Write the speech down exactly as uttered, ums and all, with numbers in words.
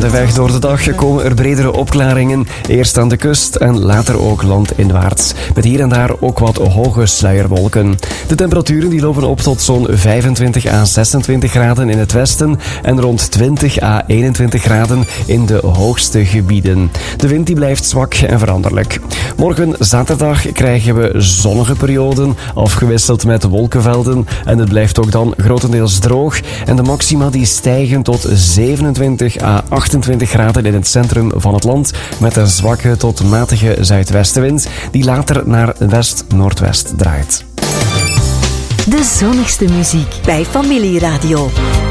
Gaandeweg door de dag komen er bredere opklaringen. Eerst aan de kust en later ook landinwaarts. Met hier en daar ook wat hoge sluierwolken. De temperaturen die lopen op tot zo'n vijfentwintig à zesentwintig graden in het westen en rond twintig à eenentwintig graden in de hoogste gebieden. De wind die blijft zwak en veranderlijk. Morgen zaterdag krijgen we zonnige perioden, afgewisseld met wolkenvelden. En het blijft ook dan grotendeels droog. En de maxima die stijgen tot zevenentwintig à achtentwintig graden in het centrum van het land. Met een zwakke tot matige zuidwestenwind die later naar west-noordwest draait. De zonnigste muziek bij Familieradio.